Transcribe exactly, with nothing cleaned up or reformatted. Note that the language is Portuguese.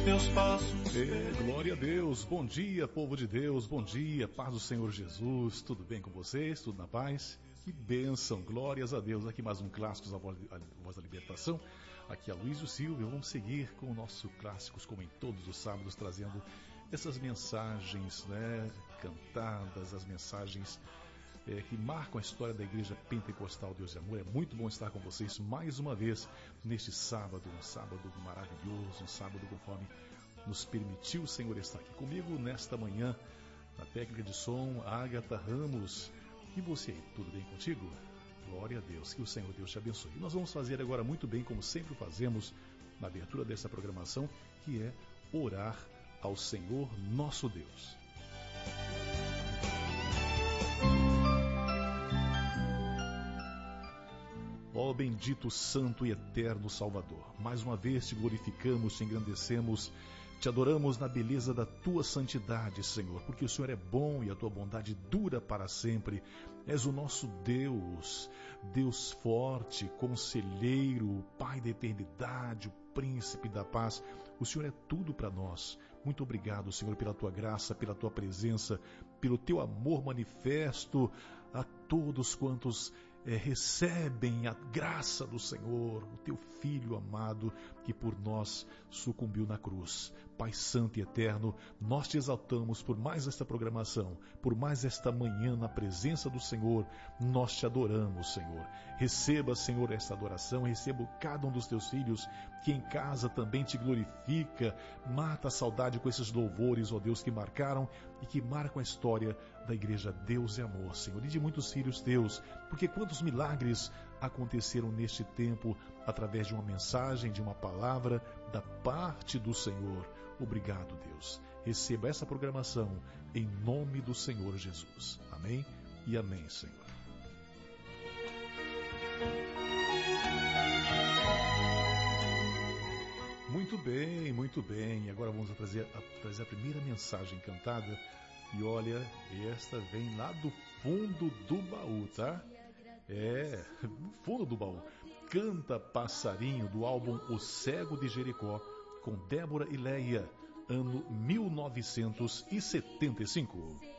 meus passos. É, glória a Deus, bom dia povo de Deus, bom dia, paz do Senhor Jesus, tudo bem com vocês, tudo na paz? Que bênção, glórias a Deus. Aqui mais um Clássicos, a Voz, a Voz da Libertação. Aqui é Luiz Silva. Vamos seguir com o nosso Clássicos, como em todos os sábados, trazendo essas mensagens, né, cantadas, as mensagens é, que marcam a história da Igreja Pentecostal Deus e Amor. É muito bom estar com vocês mais uma vez neste sábado, um sábado maravilhoso, um sábado conforme nos permitiu o Senhor estar aqui comigo nesta manhã. Na técnica de som, Ágata Ramos. E você aí, tudo bem contigo? Glória a Deus, que o Senhor Deus te abençoe. E nós vamos fazer agora muito bem, como sempre fazemos na abertura dessa programação, que é orar ao Senhor nosso Deus. Ó bendito, santo e eterno Salvador, mais uma vez te glorificamos, te engrandecemos, te adoramos na beleza da tua santidade, Senhor, porque o Senhor é bom e a tua bondade dura para sempre. És o nosso Deus, Deus forte, conselheiro, Pai da eternidade, o príncipe da paz. O Senhor é tudo para nós. Muito obrigado, Senhor, pela tua graça, pela tua presença, pelo teu amor manifesto a todos quantos é, recebem a graça do Senhor, o teu Filho amado que por nós sucumbiu na cruz. Pai Santo e Eterno, nós te exaltamos por mais esta programação, por mais esta manhã na presença do Senhor. Nós te adoramos, Senhor. Receba, Senhor, esta adoração, receba cada um dos teus filhos que em casa também te glorifica, mata a saudade com esses louvores, ó Deus, que marcaram e que marcam a história da Igreja Deus e Amor, Senhor, e de muitos filhos teus, porque quantos milagres aconteceram neste tempo através de uma mensagem, de uma palavra da parte do Senhor. Obrigado, Deus. Receba essa programação em nome do Senhor Jesus. Amém e amém, Senhor. Muito bem, muito bem. Agora vamos trazer a, trazer a primeira mensagem cantada. E olha, esta vem lá do fundo do baú, tá? É, no fundo do baú. Canta Passarinho, do álbum O Cego de Jericó, com Débora e Leia, ano mil novecentos e setenta e cinco.